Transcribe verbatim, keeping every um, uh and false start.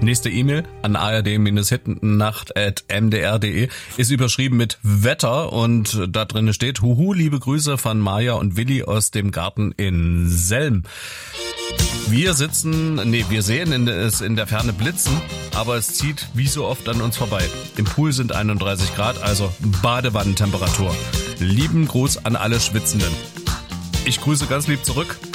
Nächste E-Mail an a r d hintennacht at m d r punkt d e ist überschrieben mit Wetter und da drin steht: Huhu, liebe Grüße von Maja und Willi aus dem Garten in Selm. Wir sitzen, nee, wir sehen in, es in der Ferne blitzen, aber es zieht wie so oft an uns vorbei. Im Pool sind einunddreißig Grad, also Badewannentemperatur. Lieben Gruß an alle Schwitzenden. Ich grüße ganz lieb zurück.